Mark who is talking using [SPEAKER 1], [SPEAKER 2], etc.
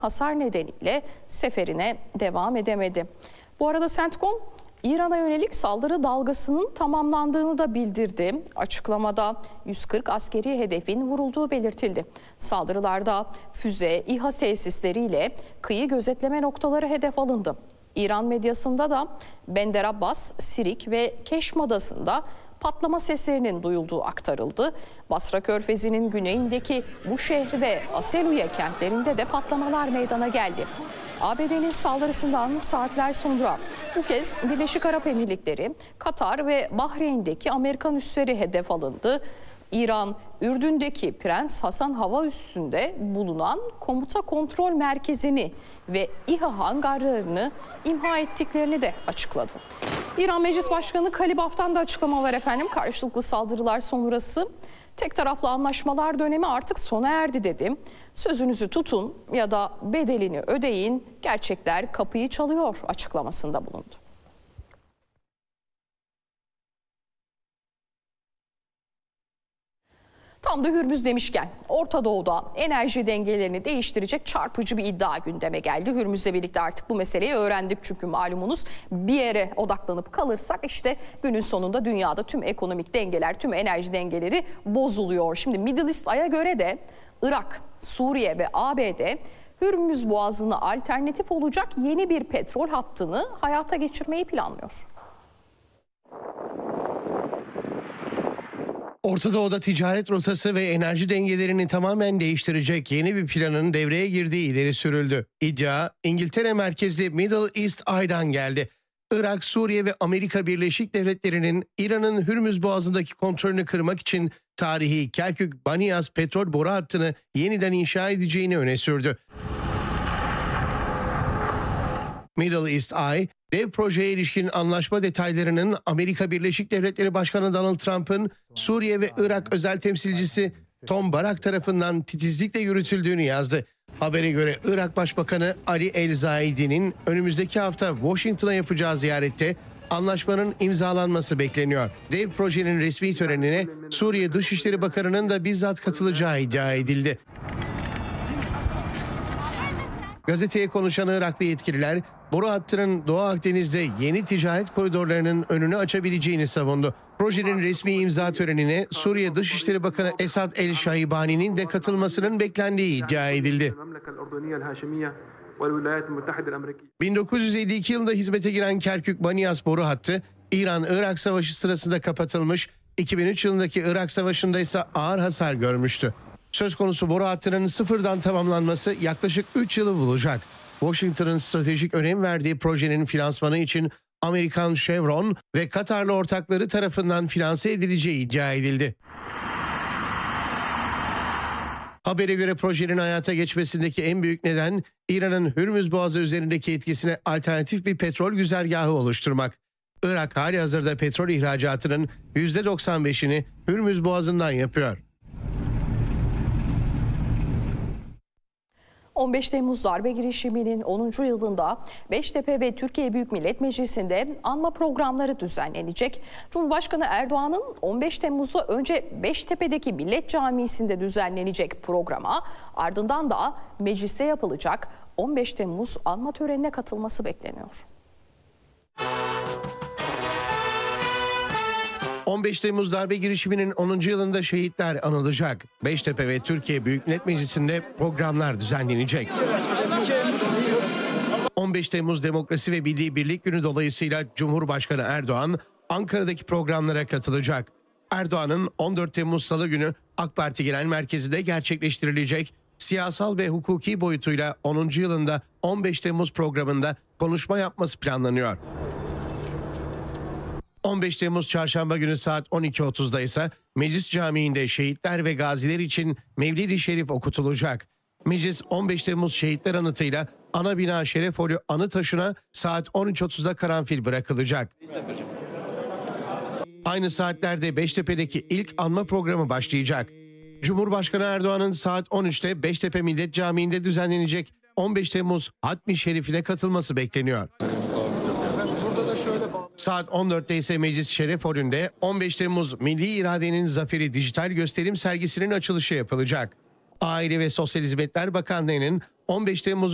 [SPEAKER 1] hasar nedeniyle seferine devam edemedi. Bu arada CENTCOM, İran'a yönelik saldırı dalgasının tamamlandığını da bildirdi. Açıklamada 140 askeri hedefin vurulduğu belirtildi. Saldırılarda füze, İHA tesisleriyle kıyı gözetleme noktaları hedef alındı. İran medyasında da Bender Abbas, Sirik ve Keşm Adası'nda patlama seslerinin duyulduğu aktarıldı. Basra Körfezi'nin güneyindeki bu şehri ve Aseluye kentlerinde de patlamalar meydana geldi. ABD'nin saldırısından saatler sonra bu kez Birleşik Arap Emirlikleri, Katar ve Bahreyn'deki Amerikan üsleri hedef alındı. İran, Ürdün'deki Prens Hasan Hava Üssü'nde bulunan komuta kontrol merkezini ve İHA hangarlarını imha ettiklerini de açıkladı. İran Meclis Başkanı Kalibaf'tan da açıklama var efendim. Karşılıklı saldırılar sonrası tek taraflı anlaşmalar dönemi artık sona erdi dedi. Sözünüzü tutun ya da bedelini ödeyin, gerçekler kapıyı çalıyor açıklamasında bulundu. Tam da Hürmüz demişken Orta Doğu'da enerji dengelerini değiştirecek çarpıcı bir iddia gündeme geldi. Hürmüz'le birlikte artık bu meseleyi öğrendik çünkü malumunuz bir yere odaklanıp kalırsak işte günün sonunda dünyada tüm ekonomik dengeler, tüm enerji dengeleri bozuluyor. Şimdi Middle East Eye'a göre de Irak, Suriye ve ABD Hürmüz Boğazı'na alternatif olacak yeni bir petrol hattını hayata geçirmeyi planlıyor.
[SPEAKER 2] Orta Doğu'da ticaret rotası ve enerji dengelerini tamamen değiştirecek yeni bir planın devreye girdiği ileri sürüldü. İddia, İngiltere merkezli Middle East Eye'dan geldi. Irak, Suriye ve Amerika Birleşik Devletleri'nin İran'ın Hürmüz Boğazı'ndaki kontrolünü kırmak için tarihi Kerkük-Banyas petrol boru hattını yeniden inşa edeceğini öne sürdü. Middle East Eye, dev projeye ilişkin anlaşma detaylarının Amerika Birleşik Devletleri Başkanı Donald Trump'ın Suriye ve Irak özel temsilcisi Tom Barak tarafından titizlikle yürütüldüğünü yazdı. Habere göre Irak Başbakanı Ali El-Zaidi'nin önümüzdeki hafta Washington'a yapacağı ziyarette anlaşmanın imzalanması bekleniyor. Dev projenin resmi törenine Suriye Dışişleri Bakanı'nın da bizzat katılacağı iddia edildi. Gazeteye konuşan Iraklı yetkililer, boru hattının Doğu Akdeniz'de yeni ticaret koridorlarının önünü açabileceğini savundu. Projenin resmi imza törenine Suriye Dışişleri Bakanı Esad El-Şaibani'nin de katılmasının beklendiği iddia edildi. 1952 yılında hizmete giren Kerkük-Banyas boru hattı, İran-Irak Savaşı sırasında kapatılmış, 2003 yılındaki Irak Savaşı'nda ise ağır hasar görmüştü. Söz konusu boru hattının sıfırdan tamamlanması yaklaşık 3 yılı bulacak. Washington'ın stratejik önem verdiği projenin finansmanı için Amerikan Chevron ve Katarlı ortakları tarafından finanse edileceği iddia edildi. Habere göre projenin hayata geçmesindeki en büyük neden İran'ın Hürmüz Boğazı üzerindeki etkisine alternatif bir petrol güzergahı oluşturmak. Irak halihazırda petrol ihracatının %95'ini Hürmüz Boğazı'ndan yapıyor.
[SPEAKER 1] 15 Temmuz darbe girişiminin 10. yılında Beştepe ve Türkiye Büyük Millet Meclisi'nde anma programları düzenlenecek. Cumhurbaşkanı Erdoğan'ın 15 Temmuz'da önce Beştepe'deki Millet Camisi'nde düzenlenecek programa, ardından da mecliste yapılacak 15 Temmuz anma törenine katılması bekleniyor.
[SPEAKER 2] 15 Temmuz darbe girişiminin 10. yılında şehitler anılacak. Beştepe ve Türkiye Büyük Millet Meclisi'nde programlar düzenlenecek. 15 Temmuz Demokrasi ve Milli Birlik Günü dolayısıyla Cumhurbaşkanı Erdoğan Ankara'daki programlara katılacak. Erdoğan'ın 14 Temmuz Salı günü AK Parti Genel Merkezi'nde gerçekleştirilecek siyasal ve hukuki boyutuyla 10. yılında 15 Temmuz programında konuşma yapması planlanıyor. 15 Temmuz Çarşamba günü saat 12.30'da ise Meclis Camii'nde şehitler ve gaziler için Mevlid-i Şerif okutulacak. Meclis 15 Temmuz şehitler anıtıyla ana bina Şerefolü anı taşına saat 13.30'da karanfil bırakılacak. Aynı saatlerde Beştepe'deki ilk anma programı başlayacak. Cumhurbaşkanı Erdoğan'ın saat 13'te Beştepe Millet Camii'nde düzenlenecek 15 Temmuz Hatmi Şerif'ine katılması bekleniyor. Saat 14'te ise Meclis Şerefolü'nde 15 Temmuz Milli İradenin Zaferi dijital gösterim sergisinin açılışı yapılacak. Aile ve Sosyal Hizmetler Bakanlığı'nın 15 Temmuz